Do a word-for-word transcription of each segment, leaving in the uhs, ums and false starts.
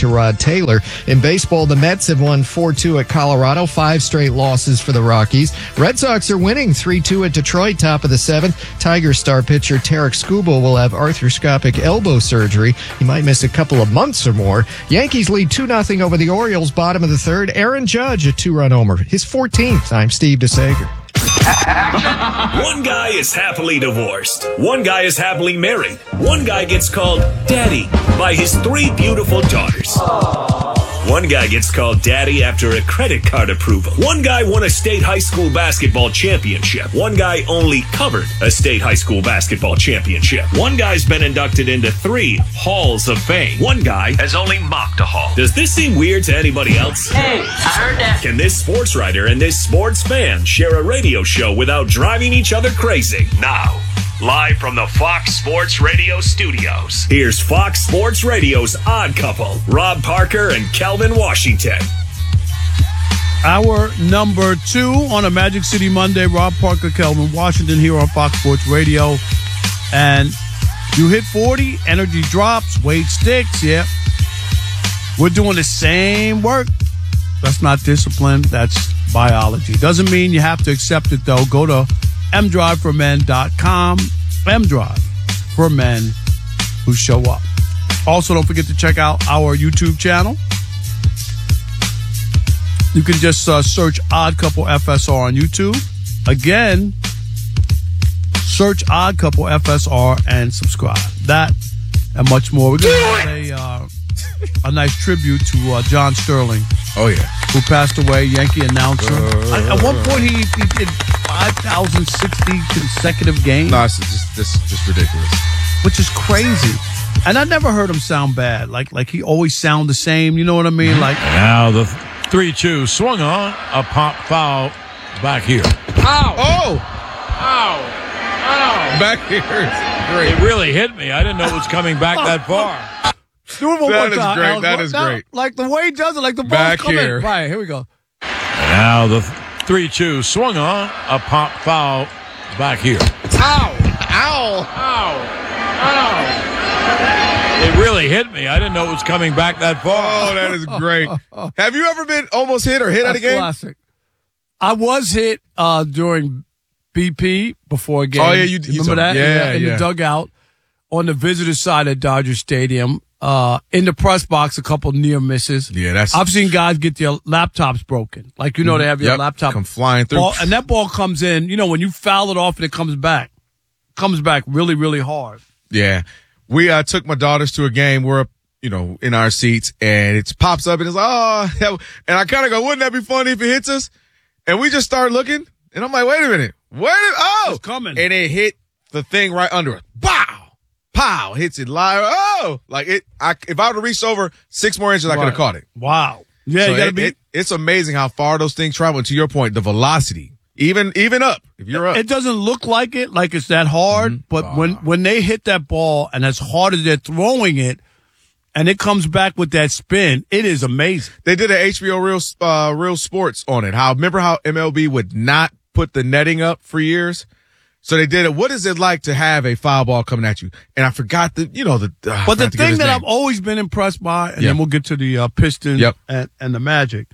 to Rod Taylor. In baseball, the Mets have won four two at Colorado, five straight losses for the Rockies. Red Sox are winning three two at Detroit, top of the seventh. Tigers star pitcher Tarek Skubal will have arthroscopic elbow surgery. He might miss a couple of months or more. Yankees lead two nothing over the Orioles, bottom of the third. Aaron Judge, a two-run homer, his fourteenth. I'm Steve DeSager. One guy is happily divorced. One guy is happily married. One guy gets called daddy by his three beautiful daughters. Aww. One guy gets called daddy after a credit card approval. One guy won a state high school basketball championship. One guy only covered a state high school basketball championship. One guy's been inducted into three halls of fame. One guy has only mocked a hall. Does this seem weird to anybody else? Hey, I heard that. Can this sports writer and this sports fan share a radio show without driving each other crazy? Now, live from the Fox Sports Radio studios, here's Fox Sports Radio's Odd Couple, Rob Parker and Kelvin Washington. Hour number two on a Magic City Monday. Rob Parker, Kelvin Washington here on Fox Sports Radio. And you hit forty, energy drops, weight sticks, yeah. We're doing the same work. That's not discipline, that's biology. Doesn't mean you have to accept it, though. Go to m drive for men dot com. M-Drive for men who show up. Also, don't forget to check out our YouTube channel. You can just uh, search Odd Couple F S R on YouTube. Again, search Odd Couple F S R and subscribe. That and much more. We're going to have a, uh, a nice tribute to uh, John Sterling. Oh, yeah. Who passed away, Yankee announcer. Uh, at, at one point, he, he did five thousand sixty consecutive games. No, it's just, just, just ridiculous. Which is crazy. And I never heard him sound bad. Like, like he always sound the same. You know what I mean? Like now the three two swung on, a pop foul back here. Ow! Oh! Ow! Ow! Back here is great. It really hit me. I didn't know it was coming back that far. Do it one That more is time, great. Alex. That is Now, great. Like the way he does it, like the ball's Back coming. here. Right, here we go. Now the three two swung on, a pop foul back here. Ow! Ow! Ow! Ow! It really hit me. I didn't know it was coming back that far. Oh, that is great. Have you ever been almost hit or hit That's at a game? classic. I was hit uh, during B P before a game. Oh, yeah, you- you remember told me. that? Yeah, in yeah. the dugout on the visitor side at Dodger Stadium. Uh, in the press box, a couple near misses. Yeah, that's. I've seen guys get their laptops broken. Like, you know, they have your Yep, laptop. come flying through. Ball, and that ball comes in, you know, when you foul it off and it comes back, comes back really, really hard. Yeah. We uh, took my daughters to a game. We're up, you know, in our seats, and it pops up, and it's like, oh, and I kind of go, wouldn't that be funny if it hits us? And we just start looking, and I'm like, wait a minute. Wait a Oh! It's coming. And it hit the thing right under it. Bow! Pow! Hits it live. Oh! Like, it. I, if I would have reached over six more inches, I could have Right. caught it. Wow. Yeah, So you got to it, be. it, it's amazing how far those things travel. And to your point, the velocity, even even up, if you're up. It doesn't look like it, like it's that hard, Mm-hmm. but Oh. when, when they hit that ball and as hard as they're throwing it, and it comes back with that spin, it is amazing. They did an H B O Real uh, Real Sports on it. How remember how M L B would not put the netting up for years? So they did it. What is it like to have a foul ball coming at you? And I forgot the, you know, the. Uh, But the I forgot to give thing his that name. I've always been impressed by, and Yep. then we'll get to the uh, Pistons Yep. and, and the Magic,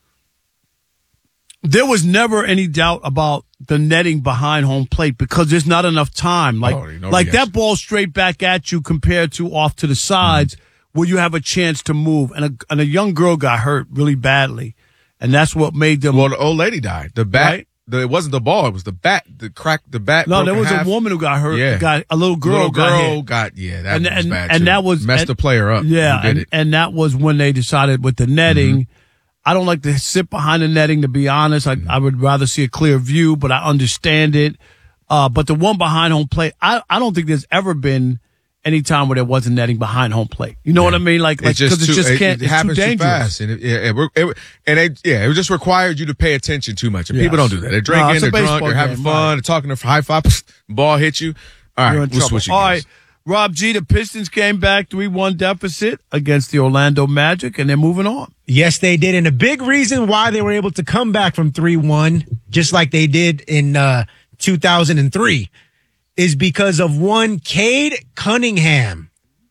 there was never any doubt about the netting behind home plate because there's not enough time. Like, Oh, you know, like yes. that ball straight back at you compared to off to the sides Mm-hmm. where you have a chance to move. And a, and a young girl got hurt really badly. And that's what made them. Well, the old lady died. The bat. Right. The, it wasn't the ball. It was the bat. The crack. The bat. no, broke there in was half. a woman who got hurt. Yeah. Got, a little girl, Little got girl hit. got. Yeah, that And- was and- bad and too. that was- messed and- the player up. Yeah, who did and, it. and that was when they decided with the netting. Mm-hmm. I don't like to sit behind the netting, to be honest. I, I would rather see a clear view, but I understand it. Uh, but the one behind home plate, I, I don't think there's ever been any time where there wasn't netting behind home plate. You know what I mean? Like, like It's just because it too, just it- can't. it, it's happens too too dangerous. fast, and it, yeah, it, it, and it, yeah, it just required you to pay attention too much. And Yes. people don't do that. They're No, drinking, it's a they're drunk, baseball they're having game, fun, right. they're talking to high five, ball hits you. All right, You're in we'll trouble. switch All gears. right, Rob G, the Pistons came back three one deficit against the Orlando Magic, and they're moving on. Yes, they did. And a big reason why they were able to come back from three one, just like they did in uh, two thousand three, is because of one Cade Cunningham,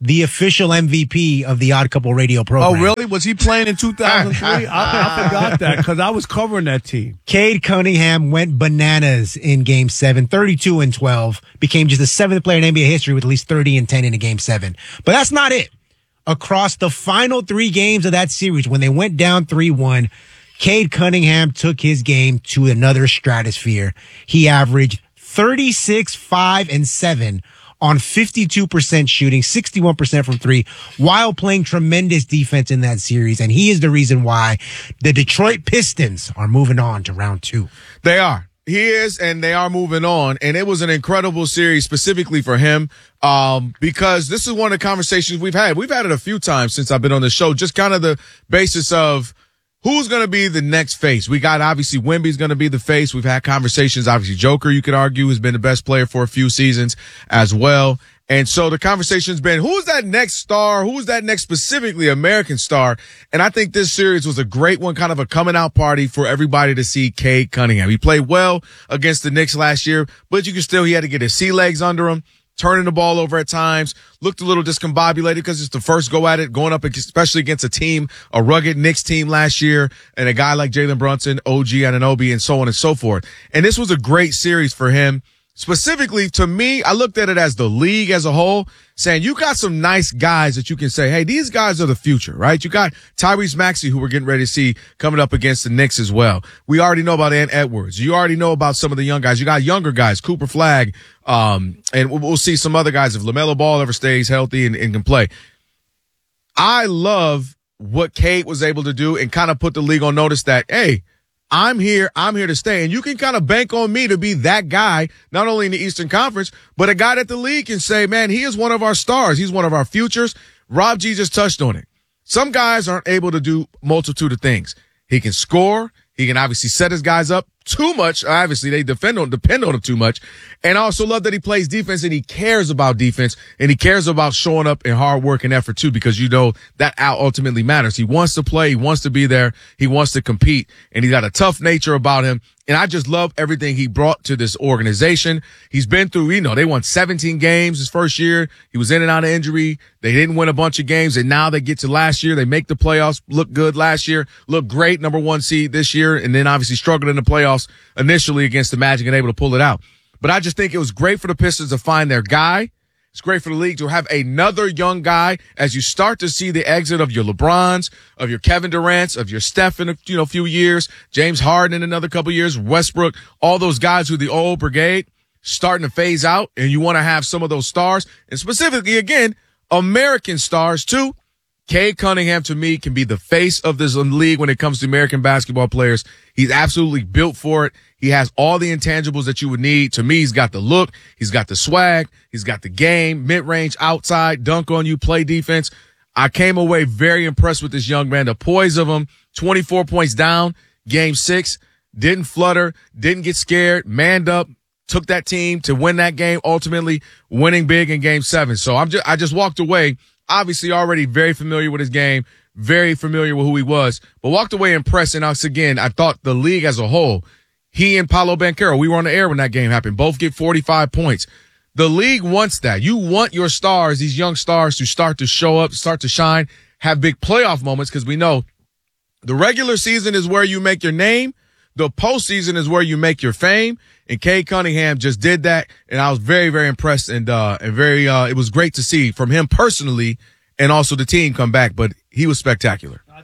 the official M V P of the Odd Couple radio program. Oh, really? Was he playing in two thousand three? I, I forgot that because I was covering that team. Cade Cunningham went bananas in Game seven, thirty-two and twelve, became just the seventh player in N B A history with at least thirty and ten in a Game seven. But that's not it. Across the final three games of that series, when they went down three one, Cade Cunningham took his game to another stratosphere. He averaged thirty-six, five, and seven on fifty-two percent shooting, sixty-one percent from three, while playing tremendous defense in that series. And he is the reason why the Detroit Pistons are moving on to round two. They are. He is, and they are moving on. And it was an incredible series specifically for him um, because this is one of the conversations we've had. We've had it a few times since I've been on the show, just kind of the basis of who's going to be the next face? We got, obviously, Wemby's going to be the face. We've had conversations. Obviously, Joker, you could argue, has been the best player for a few seasons as well. And so the conversation's been, who's that next star? Who's that next specifically American star? And I think this series was a great one, kind of a coming out party for everybody to see Cade Cunningham. He played well against the Knicks last year, but you can still, he had to get his sea legs under him, turning the ball over at times, looked a little discombobulated because it's the first go at it, going up, especially against a team, a rugged Knicks team last year, and a guy like Jalen Brunson, O G Anunoby, and so on and so forth. And this was a great series for him. Specifically, to me, I looked at it as the league as a whole, saying you got some nice guys that you can say, hey, these guys are the future, right? You got Tyrese Maxey, who we're getting ready to see coming up against the Knicks as well. We already know about Ant Edwards. You already know about some of the young guys. You got younger guys, Cooper Flagg, um, and we'll see some other guys if LaMelo Ball ever stays healthy and, and can play. I love what Cade was able to do and kind of put the league on notice that, hey, I'm here. I'm here to stay. And you can kind of bank on me to be that guy, not only in the Eastern Conference, but a guy that the league can say, man, he is one of our stars. He's one of our futures. Rob G just touched on it. Some guys aren't able to do multitude of things. He can score. He can obviously set his guys up too much. Obviously, they depend on, depend on him too much. And I also love that he plays defense and he cares about defense and he cares about showing up in hard work and effort too, because you know that out ultimately matters. He wants to play. He wants to be there. He wants to compete, and he's got a tough nature about him. And I just love everything he brought to this organization. He's been through, you know, they won seventeen games his first year. He was in and out of injury. They didn't win a bunch of games. And now they get to last year. They make the playoffs, look good last year, look great, number one seed this year. And then obviously struggled in the playoffs initially against the Magic and able to pull it out. But I just think it was great for the Pistons to find their guy. It's great for the league to have another young guy as you start to see the exit of your LeBrons, of your Kevin Durant's, of your Steph in a you know, few years, James Harden in another couple years, Westbrook, all those guys who the old brigade starting to phase out, and you want to have some of those stars, and specifically, again, American stars too. Cade Cunningham, to me, can be the face of this league when it comes to American basketball players. He's absolutely built for it. He has all the intangibles that you would need. To me, he's got the look. He's got the swag. He's got the game, mid-range, outside, dunk on you, play defense. I came away very impressed with this young man. The poise of him, twenty-four points down, game six, didn't flutter, didn't get scared, manned up, took that team to win that game, ultimately winning big in game seven. So I'm just, I just walked away, obviously already very familiar with his game, very familiar with who he was, but walked away impressed. And once again, I thought the league as a whole, he and Paolo Banchero, we were on the air when that game happened, both get forty-five points. The league wants that. You want your stars, these young stars, to start to show up, start to shine, have big playoff moments, because we know the regular season is where you make your name. The postseason is where you make your fame. And Cade Cunningham just did that. And I was very, very impressed. And, uh, and very, uh, it was great to see from him personally and also the team come back. But he was spectacular. I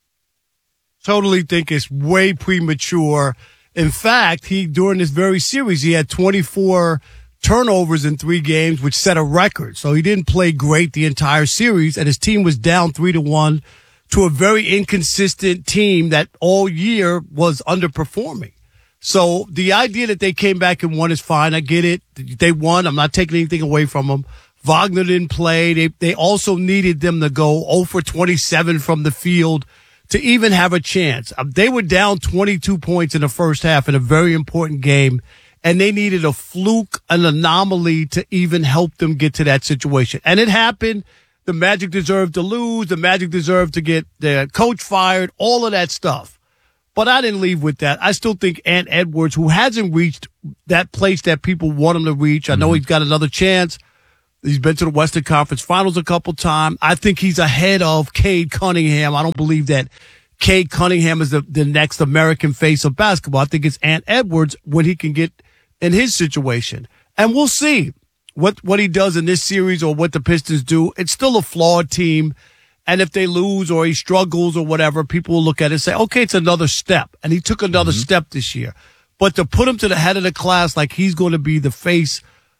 totally think it's way premature. In fact, he, during this very series, he had twenty-four turnovers in three games, which set a record. So he didn't play great the entire series, and his team was down three to one to a very inconsistent team that all year was underperforming. So the idea that they came back and won is fine. I get it. They won. I'm not taking anything away from them. Wagner didn't play. They, they also needed them to go zero for twenty-seven from the field to even have a chance. They were down twenty-two points in the first half in a very important game, and they needed a fluke, an anomaly to even help them get to that situation. And it happened. The Magic deserved to lose. The Magic deserved to get their coach fired, all of that stuff. But I didn't leave with that. I still think Ant Edwards, who hasn't reached that place that people want him to reach, I know mm-hmm. he's got another chance, He's been to the Western Conference Finals a couple times. I think he's ahead of Cade Cunningham. I don't believe that Cade Cunningham is the, the next American face of basketball. I think it's Ant Edwards when he can get in his situation. And we'll see what, what he does in this series or what the Pistons do. It's still a flawed team. And if they lose or he struggles or whatever, people will look at it and say, okay, it's another step. And he took another mm-hmm. step this year. But to put him to the head of the class like he's going to be the face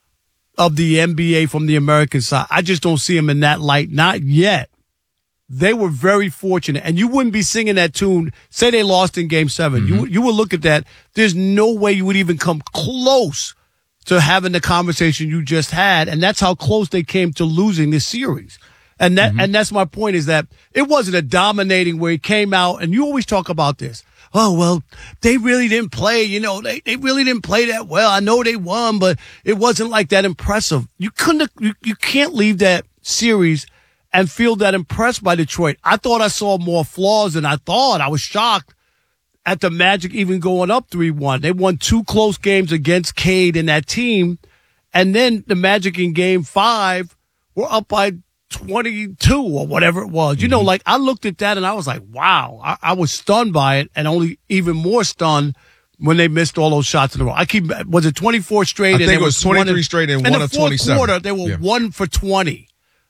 of the N B A from the American side, I just don't see him in that light. Not yet. They were very fortunate. And you wouldn't be singing that tune. Say they lost in game seven. Mm-hmm. You, you would look at that. There's no way you would even come close to having the conversation you just had. And that's how close they came to losing this series. And that, mm-hmm. and that's my point is that it wasn't a dominating where he came out. And you always talk about this. Oh, well, they really didn't play, you know, they, they really didn't play that well. I know they won, but it wasn't like that impressive. You couldn't, you, you can't leave that series and feel that impressed by Detroit. I thought I saw more flaws than I thought. I was shocked at the Magic even going up three one. They won two close games against Cade and that team. And then the Magic in game five were up by twenty-two or whatever it was. You know, like I looked at that and I was like, wow, I, I was stunned by it and only even more stunned when they missed all those shots in a row. I keep, was it twenty-four straight? I and think it was twenty-three straight and one of twenty-seven. In the fourth quarter, they were yeah. one for twenty.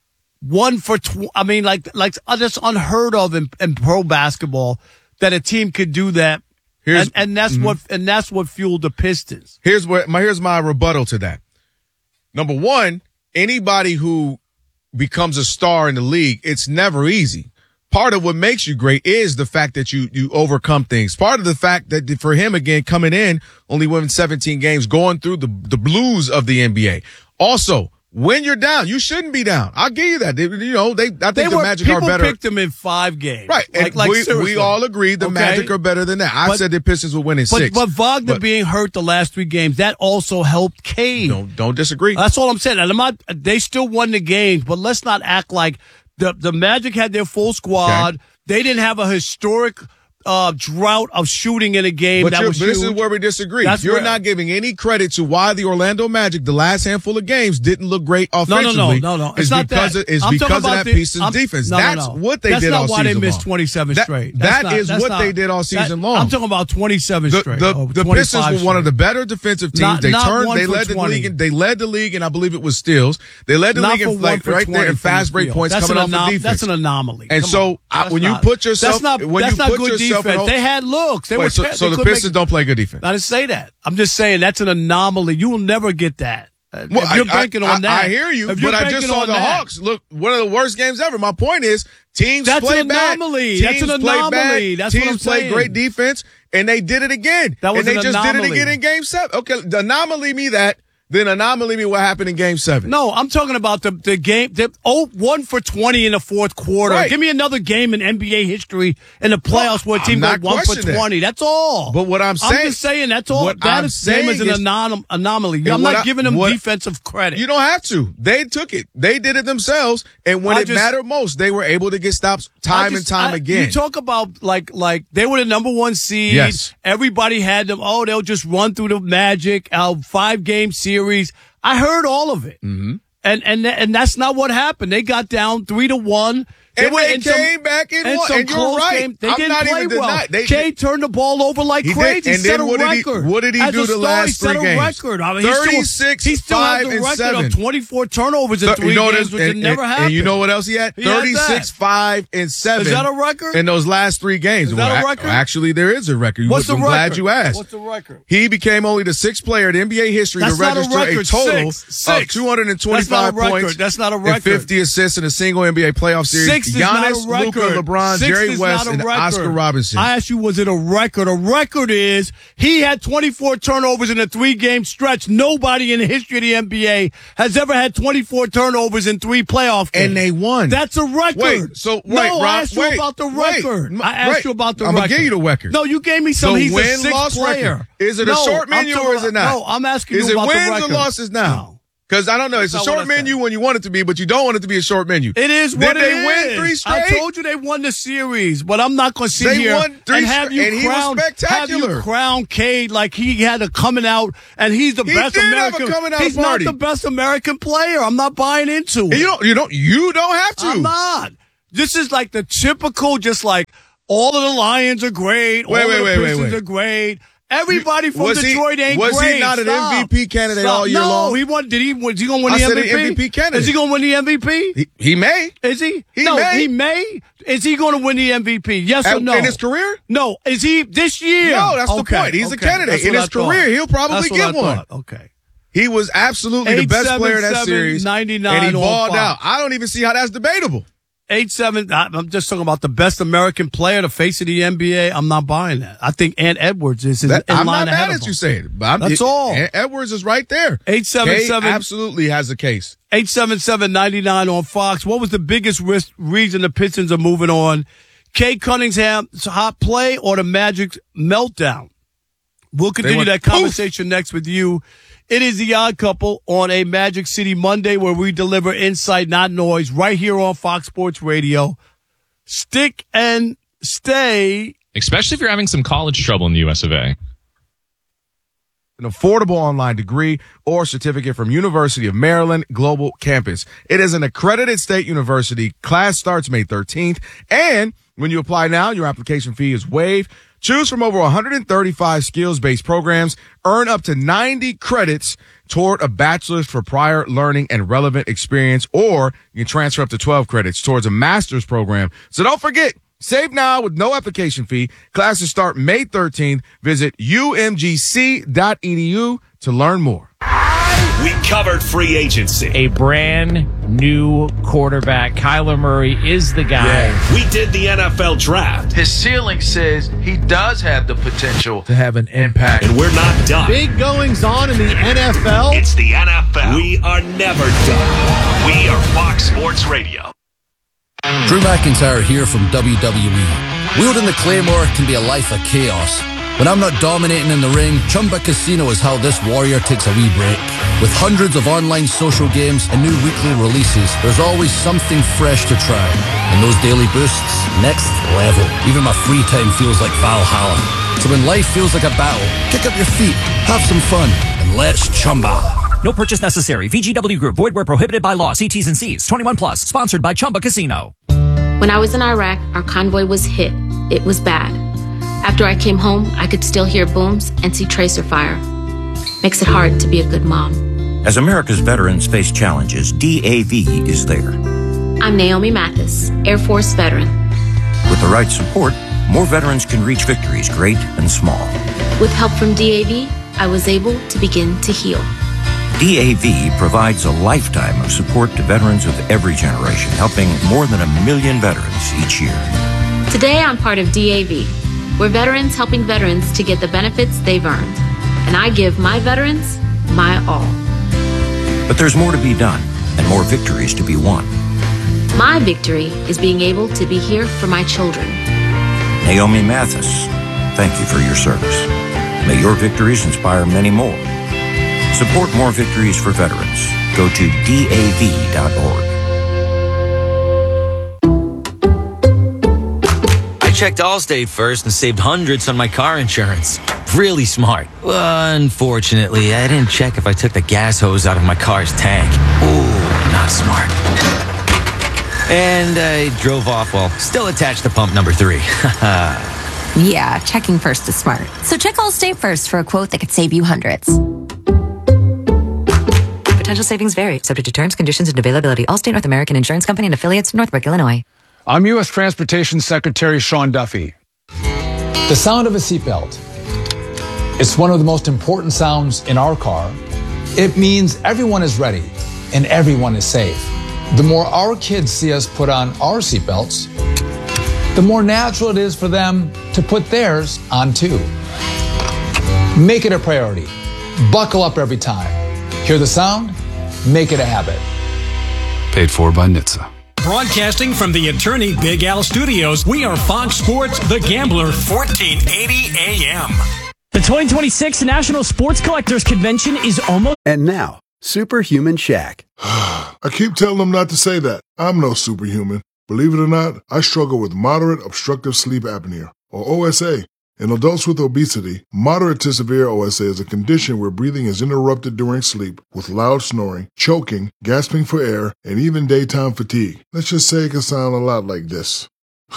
One for, tw- I mean, like, like that's unheard of in, in pro basketball that a team could do that. Here's, and, and that's mm-hmm. what, and that's what fueled the Pistons. Here's what my, here's my rebuttal to that. Number one, anybody who becomes a star in the league, it's never easy. Part of what makes you great is the fact that you, you overcome things. Part of the fact that for him, again, coming in, only winning seventeen games, going through the, the blues of the N B A. Also, when you're down, you shouldn't be down. I'll give you that. They, you know, they, I think they the were, Magic are better. People picked them in five games. Right. Like, and like we, seriously. we all agreed the okay? Magic are better than that. I but, said the Pistons would win in but, six. But Wagner but, being hurt the last three games, that also helped Cade. Don't, don't disagree. That's all I'm saying. And I'm not, they still won the games, but let's not act like the, the Magic had their full squad. Okay. They didn't have a historic uh, drought of shooting in a game. But, that was but this huge. is where we disagree. That's You're where, not giving any credit to why the Orlando Magic, the last handful of games, didn't look great offensively. No, no, no, no, no. It's, it's not because that. Of, it's I'm because of that the, Pistons I'm, defense. No, that's no, no. what they that's did all season long. That's not why they missed twenty-seven that, straight. That not, is what not, they did all season that, long. I'm talking about twenty-seven the, straight. The, oh, the Pistons were straight. one of the better defensive teams. Not, they not turned. They led the twenty. league. And, they led the league, and I believe it was steals. They led the not league in, like, right there in fast break points that's coming off anom- the defense. That's an anomaly. And Come so I, when not, you put yourself, that's not, when that's you not put good yourself defense. in, they had looks. They wait, were. So, They so the Pistons make, don't play good defense. I didn't say that. I'm just saying that's an anomaly. You will never get that. Well, if you're I, banking I, on that. I hear you, but I just saw the that, Hawks look one of the worst games ever. My point is, teams that's play an anomaly. bad. That's Teams an play anomaly. bad. That's teams what I'm play saying. great defense, and they did it again. That was and they an just anomaly. did it again in Game Seven. Okay, the anomaly me that. Then anomaly me what happened in Game Seven. No, I'm talking about the the game. The, oh, one for twenty in the fourth quarter. Right. Give me another game in N B A history in the playoffs well, where a team goes one for twenty. That. That's all. But what I'm saying, I'm just saying that's all. What that I'm is, game is an is, anom- anomaly. I'm not I, giving them what, defensive credit. You don't have to. They took it. They did it themselves. And when I it just, mattered most, they were able to get stops time just, and time I, again. You talk about like like they were the number one seed. Yes. Everybody had them. Oh, they'll just run through the Magic. Our five game series. I heard all of it, mm-hmm. and and and that's not what happened. They got down three to one. They and they came some, back in and one. And you're right. Game. They I'm didn't not play even well. denying. They, Cade turned the ball over like he crazy. Did. And he set then a what record. Did he, what did he As do the star, last he set three a games? record. I mean, thirty-six, he still, he still five, has the and record seven. of twenty-four turnovers in Th- three you know games, which and, had never and, happened. And you know what else he had? He thirty-six, had five, and seven. Is that a record? In those last three games. Is that well, a record? Actually, there is a record. What's I'm the record? glad you asked. What's the record? He became only the sixth player in N B A history That's to register a, record. a total Six. Six. of two hundred twenty-five That's points. That's not a record. And fifty assists in a single N B A playoff series. Six is Giannis, not a Luka, record. LeBron, Six Jerry is West, not a and record. Oscar Robinson. I asked you, was it a record? A record is he had twenty-four turnovers in a three-game stretch. Nobody in the history of the N B A has ever had twenty-four turnovers in three playoff games. And they won. That's a record. Wait, so wait, no, Rob, I asked you wait, about the wait, record. I asked wait. you about the I'm record. I'm gonna give you the record. No, you gave me some. The He's a sixth win-loss player. record. Is it no, a short menu or is it not? No, I'm asking is you about it the wins record. or losses now? No. Because I don't know, it's That's a not short what I menu when you want it to be, but you don't want it to be a short menu. It is Did what it they win is. three straight? I told you they won the series, but I'm not going to sit They here won three and have you straight, and he was crown, have spectacular. you crown Cade like he had a coming out, and he's the He best did have a American. coming out he's party. not the best American player. I'm not buying into it. And you don't, you don't, you don't have to. I'm not. This is like the typical, just like all of the Lions are great, Wait, all wait, of the wait, wait, Pistons wait. are great. Everybody from Was he- Detroit ain't was he great. not an Stop. M V P candidate Stop. all year no, long? he won. Did he? Was he going to win I the said M V P? an M V P candidate. Is he going to win the M V P? He, he may. Is he? He no, may. he may. Is he going to win the M V P? Yes At- or no? in his career? No. Is he this year? No, that's the Okay, point. He's a okay. candidate. That's In what his I thought. career, he'll probably That's what get I one. thought. Okay. He was absolutely the best player in that series. ninety-nine and he on balled Fox. out. I don't even see how that's debatable. Eight seven. I'm just talking about the best American player, the face of the N B A. I'm not buying that. I think Ant Edwards is in, That, in I'm line not ahead mad of at him. you saying it. But I'm, That's it, all. Ed- Edwards is right there. Eight seven Kay seven. absolutely has a case. Eight seven seven ninety nine on Fox. What was the biggest risk, reason the Pistons are moving on? Kay Cunningham's hot play or the Magic's meltdown? We'll continue went that poof. conversation next with you. It is the Odd Couple on a Magic City Monday, where we deliver insight, not noise, right here on Fox Sports Radio. Stick and stay. Especially if you're having some college trouble in the U S of A. An affordable online degree or certificate from University of Maryland Global Campus. It is an accredited state university. Class starts May thirteenth. And when you apply now, your application fee is waived. Choose from over one hundred thirty-five skills-based programs. Earn up to ninety credits toward a bachelor's for prior learning and relevant experience, or you can transfer up to twelve credits towards a master's program. So don't forget, save now with no application fee. Classes start May thirteenth. Visit U M G C dot E D U to learn more. We covered free agency. A brand new quarterback. Kyler Murray is the guy. We did the N F L draft. His ceiling says he does have the potential To have an impact. And we're not done. Big goings on in the N F L. It's the N F L. We are never done. We are Fox Sports Radio. Drew McIntyre here from W W E. Wielding the Claymore can be a life of chaos. When I'm not dominating in the ring, Chumba Casino is how this warrior takes a wee break. With hundreds of online social games and new weekly releases, there's always something fresh to try. And those daily boosts, next level. Even my free time feels like Valhalla. So when life feels like a battle, kick up your feet, have some fun, and let's Chumba. No purchase necessary. V G W Group. Void where prohibited by law. See T's and C's. twenty-one plus. Sponsored by Chumba Casino. When I was in Iraq, our convoy was hit. It was bad. After I came home, I could still hear booms and see tracer fire. Makes it hard to be a good mom. As America's veterans face challenges, D A V is there. I'm Naomi Mathis, Air Force veteran. With the right support, more veterans can reach victories, great and small. With help from D A V, I was able to begin to heal. D A V provides a lifetime of support to veterans of every generation, helping more than a million veterans each year. Today, I'm part of D A V. We're veterans helping veterans to get the benefits they've earned. And I give my veterans my all. But there's more to be done and more victories to be won. My victory is being able to be here for my children. Naomi Mathis, thank you for your service. May your victories inspire many more. Support more victories for veterans. Go to D A V dot org. I checked Allstate first and saved hundreds on my car insurance. Really smart. Unfortunately, I didn't check if I took the gas hose out of my car's tank. Ooh, not smart. And I drove off while still attached to pump number three. Yeah, checking first is smart. So check Allstate first for a quote that could save you hundreds. Potential savings vary, subject to terms, conditions, and availability. Allstate North American Insurance Company and affiliates, Northbrook, Illinois. I'm U S Transportation Secretary Sean Duffy. The sound of a seatbelt. It's one of the most important sounds in our car. It means everyone is ready and everyone is safe. The more our kids see us put on our seatbelts, the more natural it is for them to put theirs on too. Make it a priority. Buckle up every time. Hear the sound? Make it a habit. Paid for by N H T S A. Broadcasting from the Attorney Big Al Studios, we are Fox Sports The Gambler, fourteen eighty A M. The twenty twenty-six National Sports Collectors Convention is almost... And now, Superhuman Shack. I keep telling them not to say that. I'm no superhuman. Believe it or not, I struggle with moderate obstructive sleep apnea, or O S A. In adults with obesity, moderate to severe O S A is a condition where breathing is interrupted during sleep with loud snoring, choking, gasping for air, and even daytime fatigue. Let's just say it can sound a lot like this.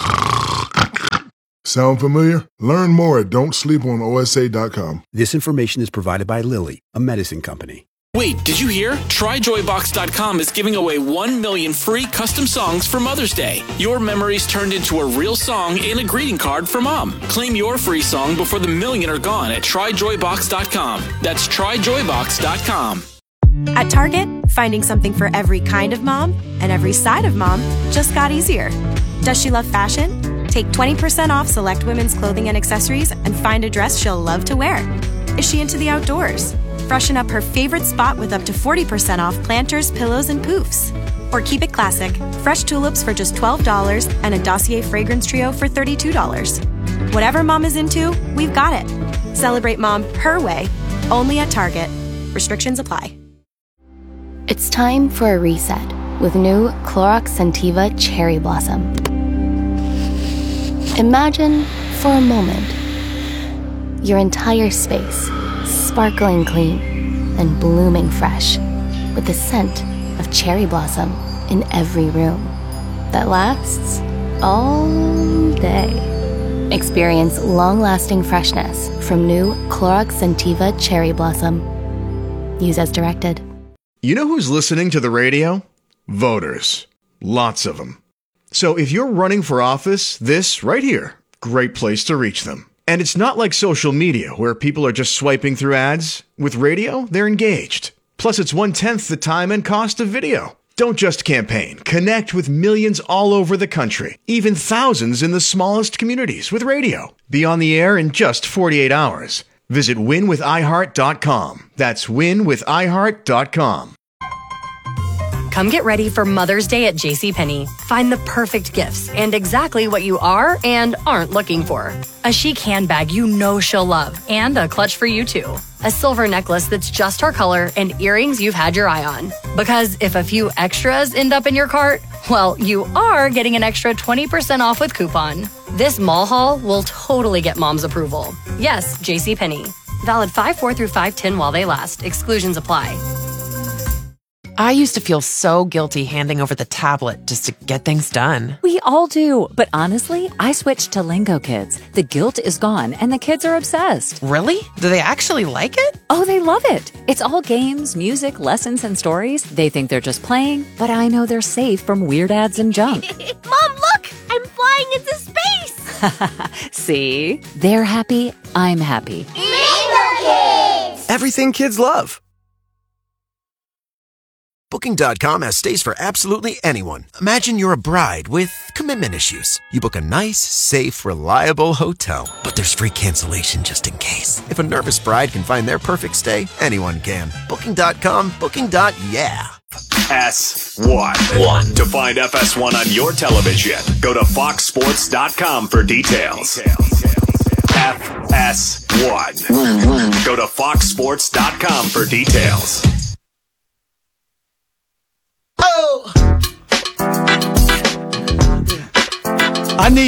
Sound familiar? Learn more at don't sleep on O S A dot com. This information is provided by Lilly, a medicine company. Wait, did you hear? Try joy box dot com is giving away one million free custom songs for Mother's Day. Your memories turned into a real song and a greeting card for Mom. Claim your free song before the million are gone at try joy box dot com. That's try joy box dot com. At Target, finding something for every kind of mom and every side of mom just got easier. Does she love fashion? Take twenty percent off select women's clothing and accessories and find a dress she'll love to wear. Is she into the outdoors? Freshen up her favorite spot with up to forty percent off planters, pillows, and poofs. Or keep it classic, fresh tulips for just twelve dollars and a Dossier fragrance trio for thirty-two dollars. Whatever mom is into, we've got it. Celebrate mom her way, only at Target. Restrictions apply. It's time for a reset with new Clorox Scentiva Cherry Blossom. Imagine, for a moment, your entire space sparkling clean and blooming fresh with the scent of cherry blossom in every room that lasts all day. Experience long-lasting freshness from new Clorox Scentiva Cherry Blossom. Use as directed. You know who's listening to the radio? Voters. Lots of them. So if you're running for office, this right here, great place to reach them. And it's not like social media where people are just swiping through ads. With radio, they're engaged. Plus, it's one-tenth the time and cost of video. Don't just campaign. Connect with millions all over the country, even thousands in the smallest communities with radio. Be on the air in just forty-eight hours. Visit win with i heart dot com. That's win with i heart dot com. Come get ready for Mother's Day at JCPenney. Find the perfect gifts and exactly what you are and aren't looking for. A chic handbag you know she'll love and a clutch for you too. A silver necklace that's just her color and earrings you've had your eye on. Because if a few extras end up in your cart, well, you are getting an extra twenty percent off with coupon. This mall haul will totally get mom's approval. Yes, JCPenney. Valid five four through five ten while they last. Exclusions apply. I used to feel so guilty handing over the tablet just to get things done. We all do, but honestly, I switched to Lingo Kids. The guilt is gone, and the kids are obsessed. Really? Do they actually like it? Oh, they love it. It's all games, music, lessons, and stories. They think they're just playing, but I know they're safe from weird ads and junk. Mom, look! I'm flying into space! See? They're happy, I'm happy. Lingo Kids! Everything kids love. Booking dot com has stays for absolutely anyone. Imagine you're a bride with commitment issues. You book a nice, safe, reliable hotel. But there's free cancellation just in case. If a nervous bride can find their perfect stay, anyone can. Booking dot com, booking. Yeah. S one. One. To find F S one on your television, go to fox sports dot com for details. F S one. Go to fox sports dot com for details. I need